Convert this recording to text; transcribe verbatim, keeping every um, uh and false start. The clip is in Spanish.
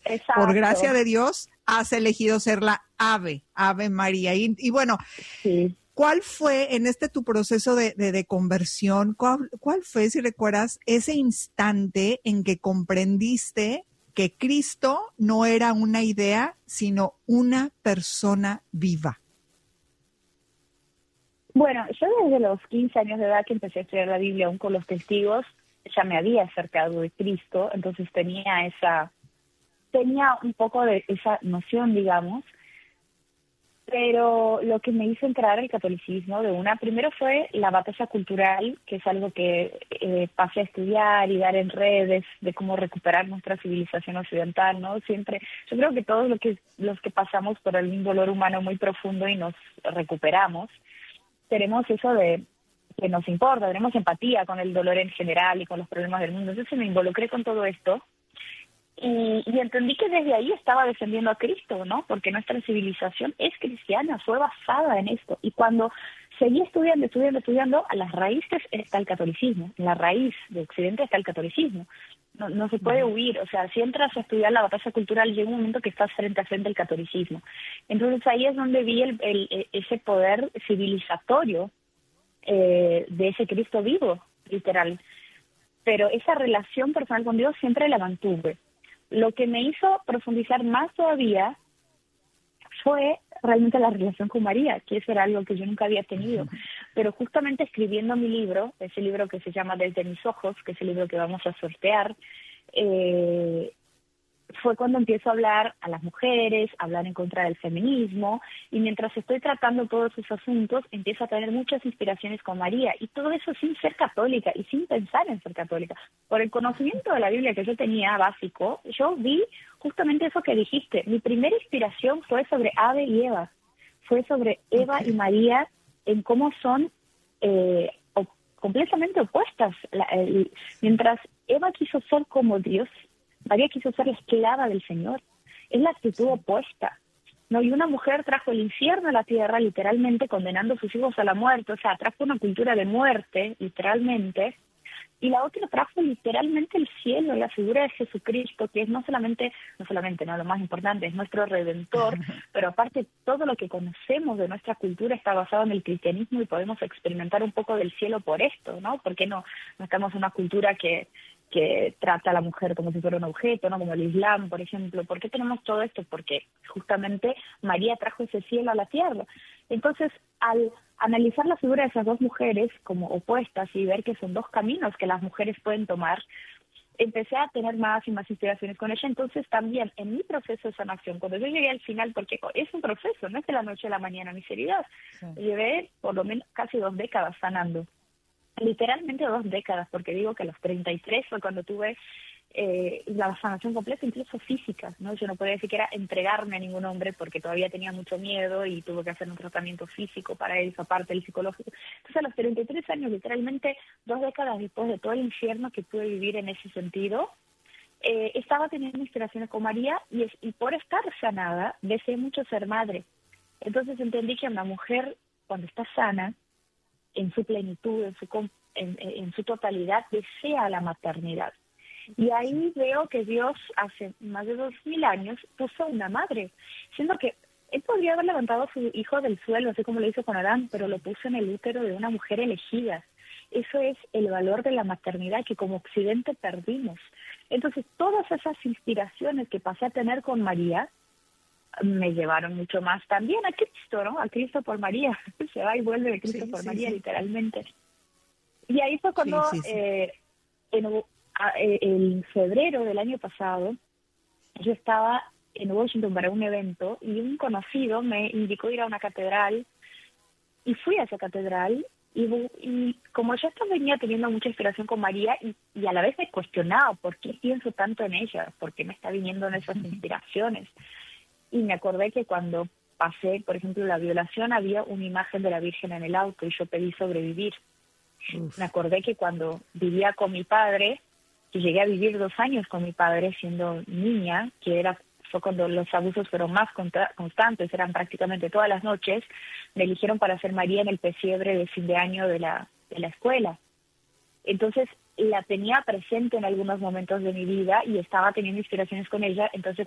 por gracia Exacto. de Dios, has elegido ser la Ave, Ave María. Y, y bueno, Sí. ¿cuál fue en este tu proceso de, de, de conversión? ¿cuál, ¿Cuál fue, si recuerdas, ese instante en que comprendiste que Cristo no era una idea, sino una persona viva? Bueno, yo desde los quince años de edad que empecé a estudiar la Biblia aún con los testigos, ya me había acercado de Cristo, entonces tenía esa, tenía un poco de esa noción, digamos, pero lo que me hizo entrar al catolicismo de una, primero fue la batalla cultural, que es algo que eh, pasé a estudiar y dar en redes, de cómo recuperar nuestra civilización occidental, ¿no? Siempre, yo creo que todos los que, los que pasamos por algún dolor humano muy profundo y nos recuperamos, tenemos eso de que nos importa, tenemos empatía con el dolor en general y con los problemas del mundo. Entonces me involucré con todo esto y, y entendí que desde ahí estaba defendiendo a Cristo, ¿no? Porque nuestra civilización es cristiana, fue basada en esto. Y cuando seguí estudiando, estudiando, estudiando, a las raíces está el catolicismo. En la raíz de Occidente está el catolicismo. No, no se puede huir. O sea, si entras a estudiar la batalla cultural, llega un momento que estás frente a frente al catolicismo. Entonces ahí es donde vi el, el, ese poder civilizatorio eh, de ese Cristo vivo, literal. Pero esa relación personal con Dios siempre la mantuve. Lo que me hizo profundizar más todavía fue realmente la relación con María, que eso era algo que yo nunca había tenido. Pero justamente escribiendo mi libro, ese libro que se llama Desde mis ojos, que es el libro que vamos a sortear, eh, fue cuando empiezo a hablar a las mujeres, a hablar en contra del feminismo, y mientras estoy tratando todos esos asuntos, empiezo a tener muchas inspiraciones con María, y todo eso sin ser católica y sin pensar en ser católica. Por el conocimiento de la Biblia que yo tenía básico, yo vi justamente eso que dijiste. Mi primera inspiración fue sobre Ave y Eva, fue sobre Eva okay. y María, en cómo son eh, op- completamente opuestas. La, el, mientras Eva quiso ser como Dios, María quiso ser la esclava del Señor. Es la actitud opuesta, ¿no? Y una mujer trajo el infierno a la tierra, literalmente condenando a sus hijos a la muerte. O sea, trajo una cultura de muerte, literalmente. Y la otra trajo literalmente el cielo, la figura de Jesucristo, que es no solamente, no solamente, no, lo más importante, es nuestro Redentor, pero aparte todo lo que conocemos de nuestra cultura está basado en el cristianismo y podemos experimentar un poco del cielo por esto, ¿no? Porque no, no estamos en una cultura que que trata a la mujer como si fuera un objeto, ¿no? Como el Islam, por ejemplo. ¿Por qué tenemos todo esto? Porque justamente María trajo ese cielo a la tierra. Entonces, al analizar la figura de esas dos mujeres como opuestas y ver que son dos caminos que las mujeres pueden tomar, empecé a tener más y más inspiraciones con ella. Entonces, también en mi proceso de sanación, cuando yo llegué al final, porque es un proceso, no es de la noche a la mañana, mi seriedad, sí. Llevé por lo menos casi dos décadas sanando. Literalmente dos décadas, porque digo que a los treinta y tres fue cuando tuve eh, la sanación completa, incluso física, ¿no? Yo no podía ni siquiera entregarme a ningún hombre porque todavía tenía mucho miedo y tuve que hacer un tratamiento físico para eso, aparte del psicológico. Entonces a los treinta y tres años, literalmente dos décadas después de todo el infierno que pude vivir en ese sentido, eh, estaba teniendo inspiraciones con María y, es, y por estar sanada deseé mucho ser madre. Entonces entendí que una mujer, cuando está sana, en su plenitud, en su, en, en su totalidad, desea la maternidad. Y ahí veo que Dios hace más de dos mil años puso una madre, siendo que Él podría haber levantado a su hijo del suelo, así como lo hizo con Adán, pero lo puso en el útero de una mujer elegida. Eso es el valor de la maternidad que como Occidente perdimos. Entonces, todas esas inspiraciones que pasé a tener con María, me llevaron mucho más también a Cristo, ¿no? A Cristo por María. Se va y vuelve de Cristo sí, por sí, María, sí. Literalmente. Y ahí fue cuando, sí, sí, sí. Eh, en, a, en febrero del año pasado, yo estaba en Washington para un evento y un conocido me indicó ir a una catedral y fui a esa catedral y, y como yo estaba venía teniendo mucha inspiración con María y, y a la vez me cuestionaba por qué pienso tanto en ella, por qué me está viniendo en esas inspiraciones. Y me acordé que cuando pasé, por ejemplo, la violación, había una imagen de la Virgen en el auto y yo pedí sobrevivir. Uf. Me acordé que cuando vivía con mi padre, que llegué a vivir dos años con mi padre siendo niña, que era fue cuando los abusos fueron más contra, constantes, eran prácticamente todas las noches, me eligieron para ser María en el pesebre de fin de año de la, de la escuela. Entonces, la tenía presente en algunos momentos de mi vida y estaba teniendo inspiraciones con ella, entonces